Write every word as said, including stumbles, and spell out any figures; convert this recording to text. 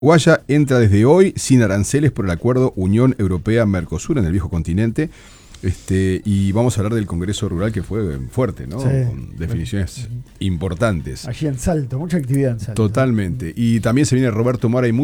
Guaya entra desde hoy sin aranceles por el acuerdo Unión Europea-Mercosur en el viejo continente. Este, y vamos a hablar del Congreso Rural, que fue fuerte, ¿no? Sí. Con definiciones importantes. Allí en Salto, mucha actividad en Salto. Totalmente. Y también se viene Roberto Mara y